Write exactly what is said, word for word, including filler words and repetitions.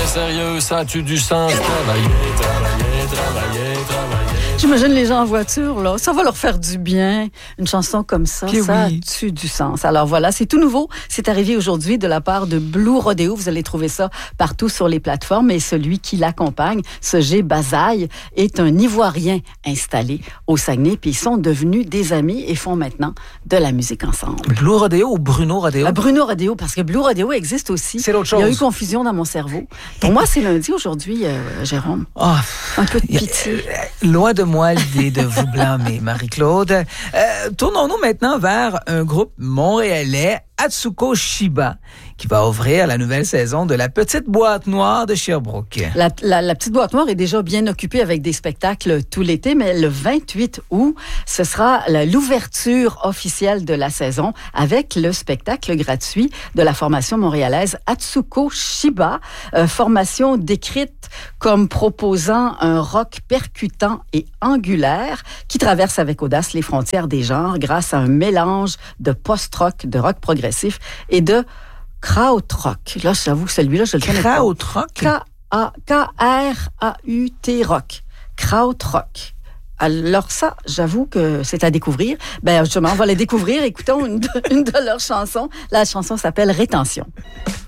sérieux, ça tue du sens. Travailler, travailler, travailler, travailler. J'imagine les gens en voiture, là, ça va leur faire du bien. Une chanson comme ça, Puis ça oui. tue du sens. Alors voilà, c'est tout nouveau. C'est arrivé aujourd'hui de la part de Blue Rodeo. Vous allez trouver ça partout sur les plateformes. Et celui qui l'accompagne, ce G. Bazaille, est un Ivoirien installé au Saguenay. Puis ils sont devenus des amis et font maintenant de la musique ensemble. Blue Rodeo ou Bruno Rodeo? Euh, Bruno Rodeo, parce que Blue Rodeo existe aussi. C'est l'autre Il y a eu chose. confusion dans mon cerveau. Pour moi, c'est lundi aujourd'hui, euh, Jérôme. Oh, Un peu de y a- pitié. euh, loin de moi l'idée de vous blâmer, Marie-Claude. Euh, tournons-nous maintenant vers un groupe montréalais, Atsuko Shiba, qui va ouvrir la nouvelle saison de la Petite Boîte Noire de Sherbrooke. La, la, la Petite Boîte Noire est déjà bien occupée avec des spectacles tout l'été, mais le vingt-huit août, ce sera la- l'ouverture officielle de la saison avec le spectacle gratuit de la formation montréalaise Atsuko Shiba, euh, formation décrite comme proposant un rock percutant et angulaire qui traverse avec audace les frontières des genres grâce à un mélange de post-rock, de rock progressif et de krautrock. Là, j'avoue, celui-là, je le connais pas. Krautrock? K R A U T rock. Krautrock. Alors ça, j'avoue que c'est à découvrir. Ben justement, on va les découvrir. Écoutons une de, une de leurs chansons. La chanson s'appelle Rétention.